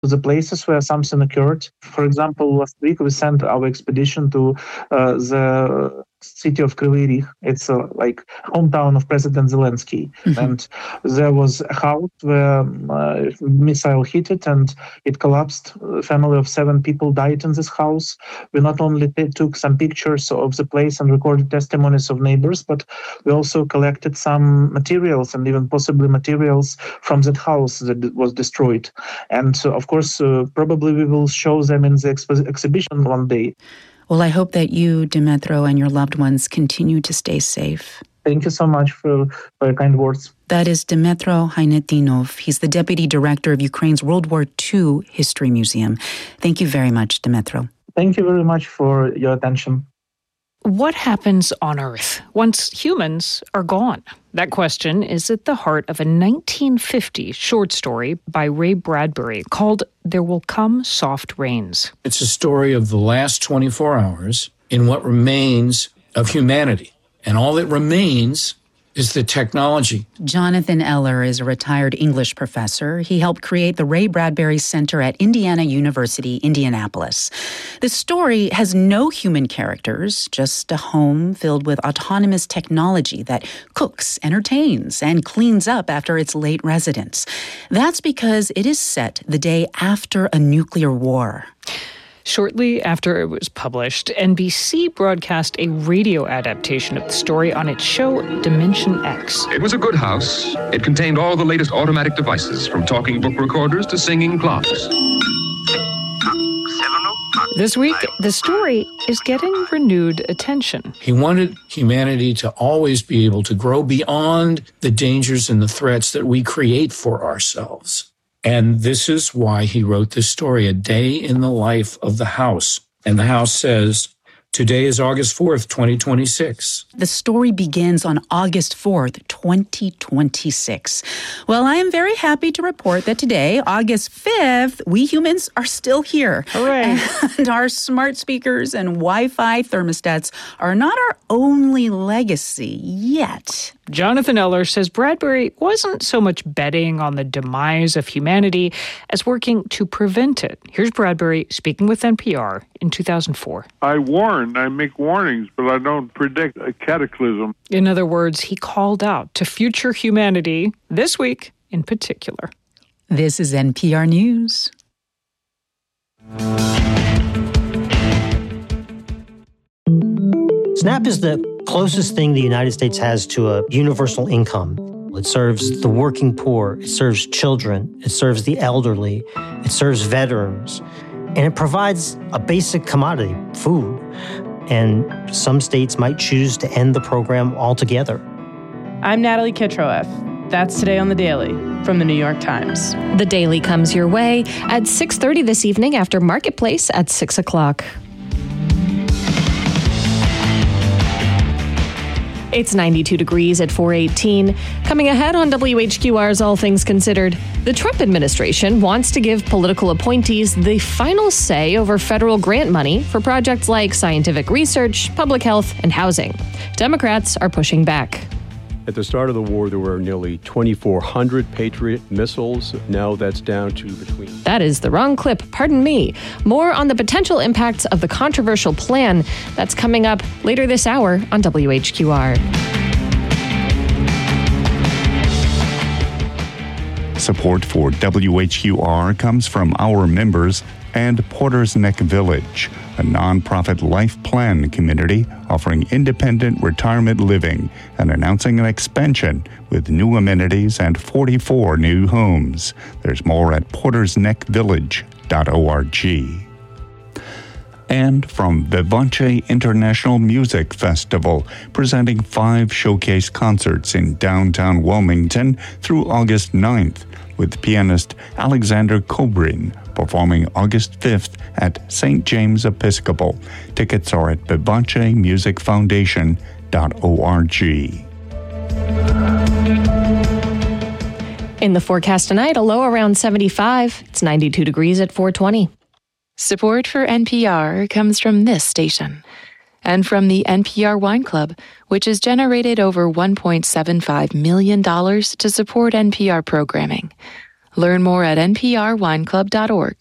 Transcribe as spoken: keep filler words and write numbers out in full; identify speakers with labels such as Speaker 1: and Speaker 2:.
Speaker 1: the places where something occurred. For example, last week we sent our expedition to uh, the city of Kryvyi Rih. It's uh, like hometown of President Zelensky. Mm-hmm. And there was a house where uh, missile hit it and it collapsed. A family of seven people died in this house. We not only t- took some pictures of the place and recorded testimonies of neighbors, but we also collected some materials and even possibly materials from that house that was destroyed. And uh, of course, uh, probably we will show them in the expo- exhibition one day.
Speaker 2: Well, I hope that you, Dmytro, and your loved ones continue to stay safe.
Speaker 1: Thank you so much for, for your kind words.
Speaker 2: That is Dmytro Haynetinov. He's the deputy director of Ukraine's World War Two History Museum. Thank you very much, Dmytro.
Speaker 1: Thank you very much for your attention.
Speaker 3: What happens on Earth once humans are gone? That question is at the heart of a nineteen fifty short story by Ray Bradbury called There Will Come Soft Rains.
Speaker 4: It's a story of the last twenty-four hours in what remains of humanity. And all that remains is the technology.
Speaker 2: Jonathan Eller is a retired English professor. He helped create the Ray Bradbury Center at Indiana University, Indianapolis. The story has no human characters, just a home filled with autonomous technology that cooks, entertains, and cleans up after its late residents. That's because it is set the day after a nuclear war.
Speaker 3: Shortly after it was published, N B C broadcast a radio adaptation of the story on its show Dimension X.
Speaker 5: It was a good house. It contained all the latest automatic devices, from talking book recorders to singing clocks.
Speaker 3: This week, the story is getting renewed attention.
Speaker 4: He wanted humanity to always be able to grow beyond the dangers and the threats that we create for ourselves. And this is why he wrote this story, A Day in the Life of the House. And the house says, today is August fourth, twenty twenty-six.
Speaker 2: The story begins on August fourth, twenty twenty-six. Well, I am very happy to report that today, August fifth, we humans are still here.
Speaker 3: Hooray.
Speaker 2: And our smart speakers and Wi-Fi thermostats are not our only legacy yet.
Speaker 3: Jonathan Eller says Bradbury wasn't so much betting on the demise of humanity as working to prevent it. Here's Bradbury speaking with N P R in two thousand four.
Speaker 6: I warn, I make warnings, but I don't predict a cataclysm.
Speaker 3: In other words, he called out to future humanity, this week in particular.
Speaker 2: This is N P R News.
Speaker 7: SNAP is the closest thing the United States has to a universal income. It serves the working poor, it serves children, it serves the elderly, it serves veterans, and it provides a basic commodity, food. And some states might choose to end the program altogether.
Speaker 8: I'm Natalie Kitroeff. That's Today on the Daily from the New York Times.
Speaker 9: The Daily comes your way at six thirty this evening after Marketplace at six o'clock. It's ninety-two degrees at four eighteen. Coming ahead on W H Q R's All Things Considered, the Trump administration wants to give political appointees the final say over federal grant money for projects like scientific research, public health, and housing. Democrats are pushing back.
Speaker 10: At the start of the war, there were nearly twenty-four hundred Patriot missiles. Now that's down to between...
Speaker 9: That is the wrong clip, pardon me. More on the potential impacts of the controversial plan. That's coming up later this hour on W H Q R.
Speaker 11: Support for W H Q R comes from our members and Porter's Neck Village, a nonprofit life plan community offering independent retirement living and announcing an expansion with new amenities and forty-four new homes. There's more at porters neck village dot org. And from Vivace International Music Festival, presenting five showcase concerts in downtown Wilmington through August ninth, with pianist Alexander Kobrin performing August fifth at Saint James Episcopal. Tickets are at vivace music foundation dot org.
Speaker 9: In the forecast tonight, a low around seventy-five. It's ninety-two degrees at four twenty.
Speaker 12: Support for N P R comes from this station and from the N P R Wine Club, which has generated over one point seven five million dollars to support N P R programming. Learn more at n p r wine club dot org.